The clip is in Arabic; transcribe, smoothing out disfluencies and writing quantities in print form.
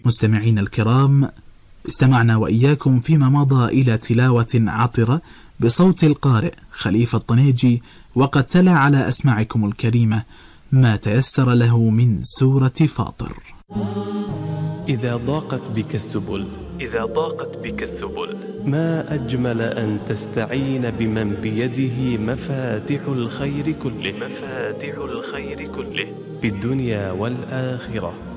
مستمعين الكرام، استمعنا وإياكم فيما مضى إلى تلاوة عطرة بصوت القارئ خليفة الطنيجي، وقد تلا على أسماعكم الكريمة ما تيسر له من سورة فاطر. إذا ضاقت بك السبل ما أجمل أن تستعين بمن بيده مفاتح الخير كله في الدنيا والآخرة.